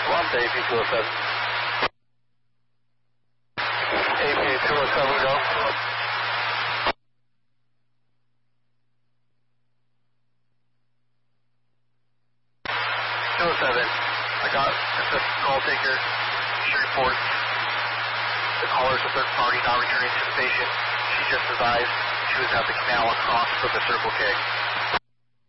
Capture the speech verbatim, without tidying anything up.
One day, A P two oh seven. A P two oh seven, go. two oh seven, I got the call taker. She reports the caller's a third party not returning to the station. She just advised she was at the canal across from the Circle K.